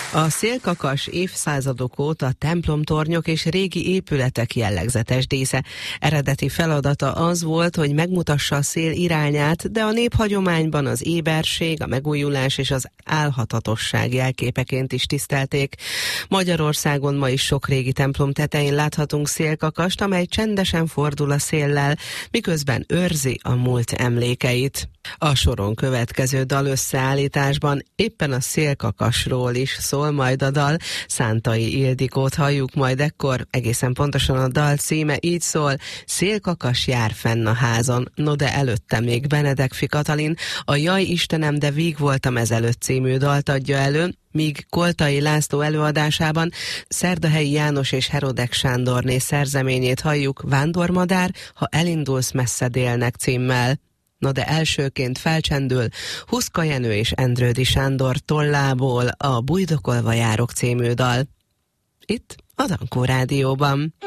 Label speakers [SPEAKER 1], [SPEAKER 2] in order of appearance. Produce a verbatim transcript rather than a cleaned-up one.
[SPEAKER 1] A szélkakas évszázadok óta templomtornyok és régi épületek jellegzetes dísze. Eredeti feladata az volt, hogy megmutassa a szél irányát, de a néphagyományban az éberség, a megújulás és az álhatatosság jelképeként is tisztelték. Magyarországon ma is sok régi templom tetején láthatunk szélkakast, amely csendesen fordul a széllel, miközben őrzi a múlt emlékeit. A soron következő dal összeállításban éppen a szélkakasról is szól majd a dal. Szántai Ildikót halljuk majd ekkor, egészen pontosan a dal címe így szól: Szélkakas jár fenn a házon. No de előtte még Benedekfi Katalin a Jaj Istenem, de víg voltam ezelőtt című dalt adja elő, míg Koltai László előadásában Szerdahelyi János és Herodek Sándorné szerzeményét halljuk, Vándormadár, ha elindulsz messze délnek címmel. No de elsőként felcsendül Huszka Jenő és Endrődy Sándor tollából a Bújdokolva járok című dal. Itt a Dankó Rádióban.